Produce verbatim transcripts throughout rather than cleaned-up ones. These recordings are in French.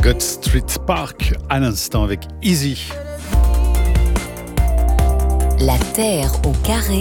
God Street Park à l'instant avec Easy. La Terre au carré.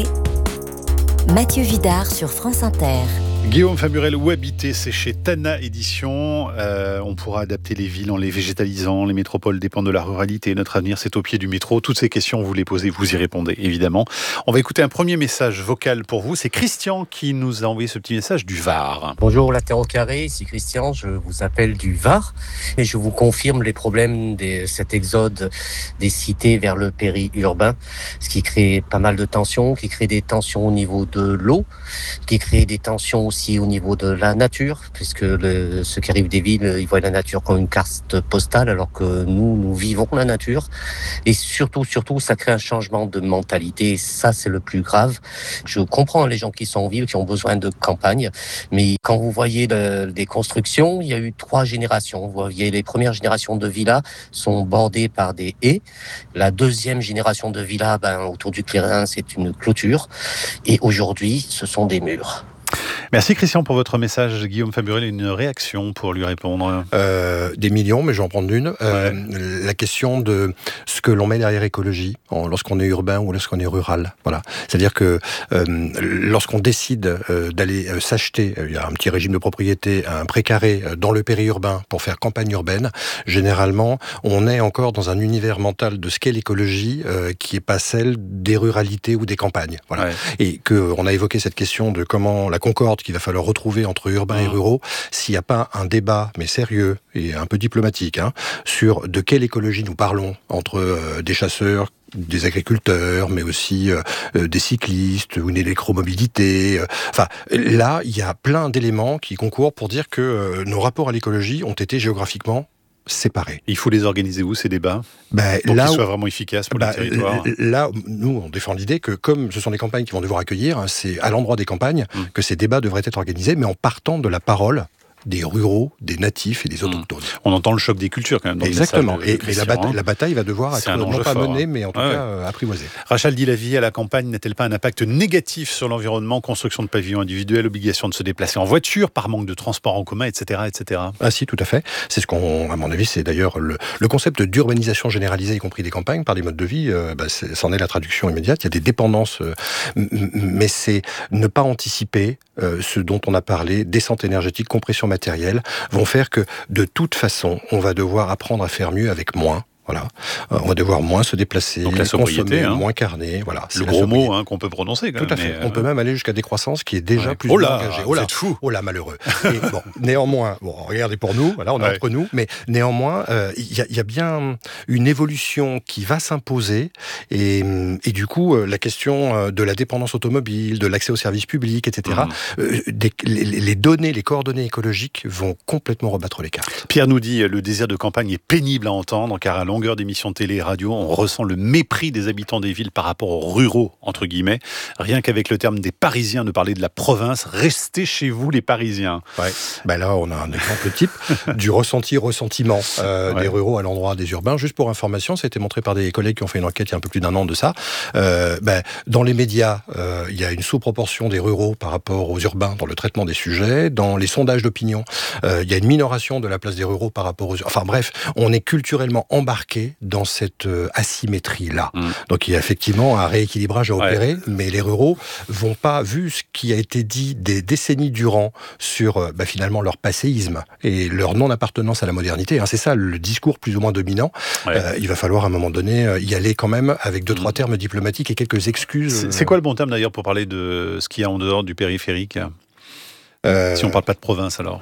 Mathieu Vidard sur France Inter. Guillaume Faburel, où habiter? C'est chez Tana Édition. Euh, on pourra adapter les villes en les végétalisant. Les métropoles dépendent de la ruralité. Notre avenir, c'est au pied du métro. Toutes ces questions, vous les posez, vous y répondez, évidemment. On va écouter un premier message vocal pour vous. C'est Christian qui nous a envoyé ce petit message du Var. Bonjour, la Terre au carré. Ici Christian. Je vous appelle du Var. Et je vous confirme les problèmes de cet exode des cités vers le périurbain. Ce qui crée pas mal de tensions, qui crée des tensions au niveau de l'eau, qui crée des tensions aussi aussi au niveau de la nature, puisque le, ceux qui arrivent des villes, ils voient la nature comme une carte postale, alors que nous, nous vivons la nature. Et surtout, surtout, ça crée un changement de mentalité. Et ça, c'est le plus grave. Je comprends les gens qui sont en ville, qui ont besoin de campagne, mais quand vous voyez le, des constructions, il y a eu trois générations. Vous voyez, les premières générations de villas sont bordées par des haies. La deuxième génération de villas, ben, autour du clairin, c'est une clôture. Et aujourd'hui, ce sont des murs. Merci Christian pour votre message. Guillaume Faburel, une réaction pour lui répondre. Euh, des millions, mais je vais en prendre une. Euh, ouais. La question de ce que l'on met derrière écologie, lorsqu'on est urbain ou lorsqu'on est rural. Voilà. C'est-à-dire que euh, lorsqu'on décide euh, d'aller euh, s'acheter, il y a un petit régime de propriété, un précaré euh, dans le périurbain pour faire campagne urbaine, généralement, on est encore dans un univers mental de ce qu'est l'écologie euh, qui n'est pas celle des ruralités ou des campagnes. Voilà. Ouais. Et qu'on a évoqué cette question de comment la concorde qu'il va falloir retrouver entre urbains mmh. et ruraux, s'il n'y a pas un débat, mais sérieux et un peu diplomatique, hein, sur de quelle écologie nous parlons entre euh, des chasseurs, des agriculteurs, mais aussi euh, des cyclistes ou une électromobilité. Euh, enfin, là, il y a plein d'éléments qui concourent pour dire que euh, nos rapports à l'écologie ont été géographiquement séparés. Il faut les organiser où, ces débats, ben, pour là qu'ils où, soient vraiment efficaces pour ben, les territoires? Là, nous, on défend l'idée que comme ce sont les campagnes qui vont devoir accueillir, hein, c'est à l'endroit des campagnes mmh. que ces débats devraient être organisés, mais en partant de la parole des ruraux, des natifs et des autochtones. Mmh. On entend le choc des cultures quand même. Dans Exactement. Le message de, de et mais la, bata- la bataille va devoir c'est être non pas fort, menée, hein. mais en tout ah, cas ouais. euh, apprivoisée. Rachel dit, la vie à la campagne n'a-t-elle pas un impact négatif sur l'environnement? Construction de pavillons individuels, obligation de se déplacer en voiture, par manque de transport en commun, et cetera, et cetera. Ah si, tout à fait. C'est ce qu'on, à mon avis, c'est d'ailleurs le, le concept d'urbanisation généralisée, y compris des campagnes, par des modes de vie. Euh, bah, c'est, c'en est la traduction immédiate. Il y a des dépendances, euh, mais c'est ne pas anticiper euh, ce dont on a parlé, descente énergétique, compression matérielle, vont faire que, de toute façon, on va devoir apprendre à faire mieux avec moins. Voilà, euh, on va devoir moins se déplacer, donc la consommer, hein. moins carné. Voilà, le gros mot hein, qu'on peut prononcer. Quand Tout même, à fait. mais, on euh... peut même aller jusqu'à décroissance qui est déjà ouais. plus oh là, engagée. Oh là, fou. Oh là, malheureux. Et bon, néanmoins, bon, regardez pour nous. Voilà, on est ouais. entre nous, mais néanmoins, il euh, y, y a bien une évolution qui va s'imposer, et, et du coup, euh, la question de la dépendance automobile, de l'accès aux services publics, et cetera. Mmh. Euh, des, les, les données, les coordonnées écologiques vont complètement rebattre les cartes. Pierre nous dit, le désir de campagne est pénible à entendre, car à longueur d'émissions de télé et radio, on ressent le mépris des habitants des villes par rapport aux ruraux, entre guillemets. Rien qu'avec le terme des Parisiens, de parler de la province, restez chez vous les Parisiens. Ouais. Ben là, on a un exemple type du ressenti-ressentiment euh, ouais. des ruraux à l'endroit des urbains. Juste pour information, ça a été montré par des collègues qui ont fait une enquête il y a un peu plus d'un an de ça. Euh, ben, dans les médias, euh, il y a une sous-proportion des ruraux par rapport aux urbains dans le traitement des sujets. Dans les sondages d'opinion, euh, il y a une minoration de la place des ruraux par rapport aux urbains. Enfin bref, on est culturellement embarqué dans cette cette asymétrie-là. Mmh. Donc il y a effectivement un rééquilibrage à opérer, ouais. mais les ruraux vont pas, vu ce qui a été dit des décennies durant sur bah, finalement leur passéisme et leur non-appartenance à la modernité, hein, c'est ça le discours plus ou moins dominant, ouais. euh, il va falloir à un moment donné y aller quand même avec deux, mmh. trois termes diplomatiques et quelques excuses. C'est, c'est quoi le bon terme d'ailleurs pour parler de ce qu'il y a en dehors du périphérique euh... Si on ne parle pas de province alors?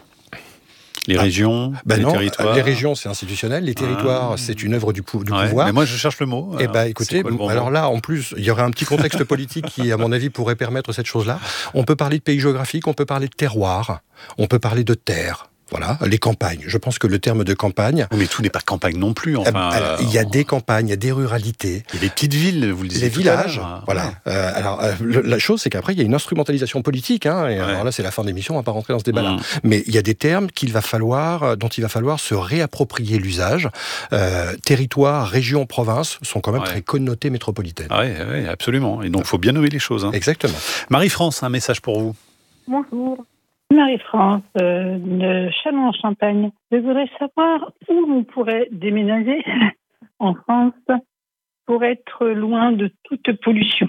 Les ah, régions, ben les non, territoires. Les régions, c'est institutionnel. Les territoires, ah, c'est une œuvre du, pou- du ouais, pouvoir. Mais moi, je cherche le mot. Eh ben, écoutez, bon alors là, en plus, il y aurait un petit contexte politique qui, à mon avis, pourrait permettre cette chose-là. On peut parler de pays géographiques, on peut parler de terroir, on peut parler de terre. Voilà, les campagnes. Je pense que le terme de campagne... Mais tout n'est pas campagne non plus, enfin... Alors, il y a des campagnes, il y a des ruralités. Il y a des petites villes, vous le disiez. Les tout villages, à l'heure. voilà. Ouais. Euh, alors, euh, le, la chose, c'est qu'après, il y a une instrumentalisation politique, hein, et ouais. alors là, c'est la fin de l'émission, on ne va pas rentrer dans ce débat-là. Mmh. Mais il y a des termes qu'il va falloir, dont il va falloir se réapproprier l'usage. Euh, territoire, région, province sont quand même ouais. très connotés métropolitaines. Ah oui, ouais, absolument. Et donc, il faut bien nommer les choses. Hein. Exactement. Marie-France, un message pour vous. Bonjour. Marie-France, euh, de Châlons-en-Champagne. Je voudrais savoir où on pourrait déménager en France pour être loin de toute pollution.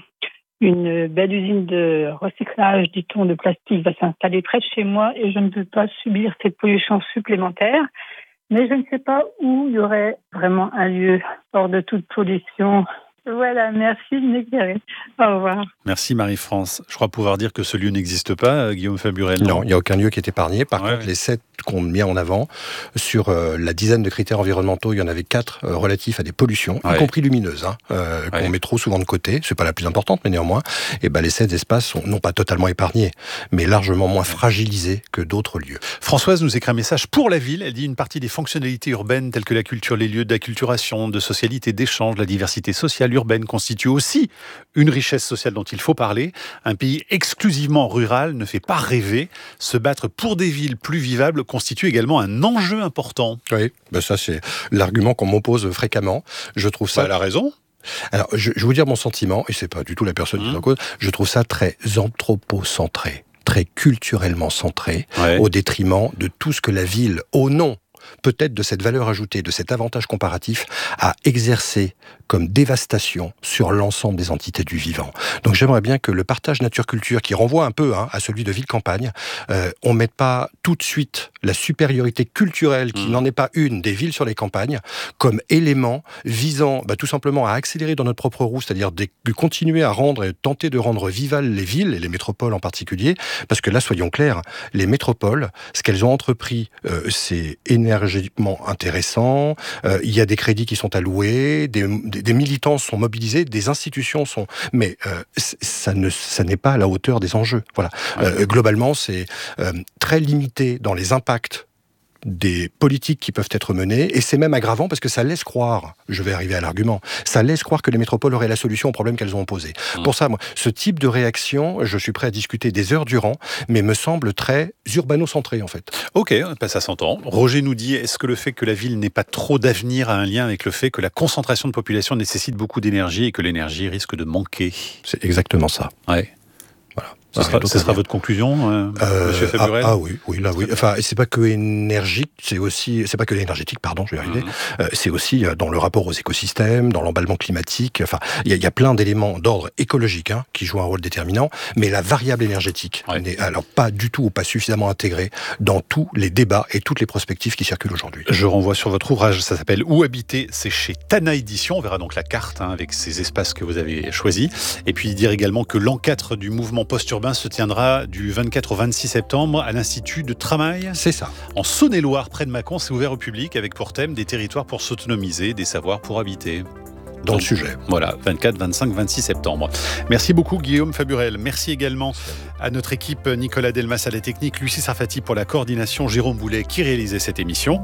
Une belle usine de recyclage, dit-on, de plastique va s'installer près de chez moi et je ne veux pas subir cette pollution supplémentaire. Mais je ne sais pas où il y aurait vraiment un lieu hors de toute pollution. Voilà, merci de m'éclairer. Au revoir. Merci Marie-France. Je crois pouvoir dire que ce lieu n'existe pas, Guillaume Faburel. Non, il n'y a aucun lieu qui est épargné. Par ouais, contre, ouais. les sept qu'on met en avant, sur euh, la dizaine de critères environnementaux, il y en avait quatre euh, relatifs à des pollutions, ouais. y compris lumineuses, hein, euh, ouais. qu'on met trop souvent de côté. C'est pas la plus importante, mais néanmoins, et ben les sept espaces sont non pas totalement épargnés, mais largement moins fragilisés que d'autres lieux. Françoise nous écrit un message pour la ville. Elle dit une partie des fonctionnalités urbaines telles que la culture, les lieux d'acculturation, de socialité, d'échange, la diversité sociale urbaine constituent aussi une richesse sociale dont il faut parler. Un pays exclusivement rural ne fait pas rêver. Se battre pour des villes plus vivables constitue également un enjeu important. Oui, ben ça c'est l'argument qu'on m'oppose fréquemment. Je trouve ça... Bah, elle a raison. Alors, je, je vais vous dire mon sentiment, et c'est pas du tout la personne qui est en cause, je trouve ça très anthropocentré, très culturellement centré, ouais. au détriment de tout ce que la ville, au nom peut-être de cette valeur ajoutée, de cet avantage comparatif, à exercer comme dévastation sur l'ensemble des entités du vivant. Donc j'aimerais bien que le partage nature-culture, qui renvoie un peu hein, à celui de ville-campagne, euh, on ne mette pas tout de suite la supériorité culturelle, qui mmh. n'en est pas une, des villes sur les campagnes, comme élément visant bah, tout simplement à accélérer dans notre propre roue, c'est-à-dire de, de continuer à rendre et tenter de rendre vivales les villes, et les métropoles en particulier, parce que là, soyons clairs, les métropoles, ce qu'elles ont entrepris, euh, c'est énergiquement intéressant, euh, il y a des crédits qui sont alloués, des, des, des militants sont mobilisés, des institutions sont... Mais euh, ça, ne, ça n'est pas à la hauteur des enjeux. Voilà. Ouais. Euh, globalement, c'est euh, très limité dans les impacts des politiques qui peuvent être menées, et c'est même aggravant parce que ça laisse croire, je vais arriver à l'argument, ça laisse croire que les métropoles auraient la solution aux problèmes qu'elles ont posés. Mmh. Pour ça, moi, ce type de réaction, je suis prêt à discuter des heures durant, mais me semble très urbano-centré, en fait. Ok, ben ça s'entend. Roger nous dit, est-ce que le fait que la ville n'ait pas trop d'avenir a un lien avec le fait que la concentration de population nécessite beaucoup d'énergie et que l'énergie risque de manquer? C'est exactement ça. Ouais. Voilà. Ce sera, ce sera votre conclusion, euh, euh, Monsieur Faburel? ah, ah oui, oui, là oui. Enfin, c'est pas que énergique, c'est aussi, c'est pas que énergétique, pardon, je vais y arriver. Mm-hmm. Euh, c'est aussi dans le rapport aux écosystèmes, dans l'emballement climatique. Enfin, il y, y a plein d'éléments d'ordre écologique hein, qui jouent un rôle déterminant, mais la variable énergétique ouais. n'est alors pas du tout ou pas suffisamment intégrée dans tous les débats et toutes les prospectives qui circulent aujourd'hui. Je renvoie sur votre ouvrage, ça s'appelle Où habiter, c'est chez Tana Édition. On verra donc la carte hein, avec ces espaces que vous avez choisis. Et puis dire également que l'encadre du mouvement post-urbain se tiendra du vingt-quatre au vingt-six septembre à l'Institut de Tramail. C'est ça. En Saône-et-Loire, près de Mâcon, c'est ouvert au public avec pour thème des territoires pour s'autonomiser, des savoirs pour habiter. Dans Donc, le sujet. Voilà, vingt-quatre, vingt-cinq, vingt-six septembre. Merci beaucoup Guillaume Faburel. Merci également à notre équipe Nicolas Delmas à la technique, Lucie Sarfati pour la coordination, Jérôme Boulet qui réalisait cette émission.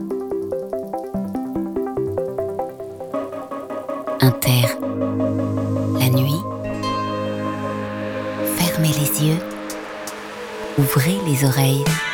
Inter. La nuit. Fermez les yeux, ouvrez les oreilles.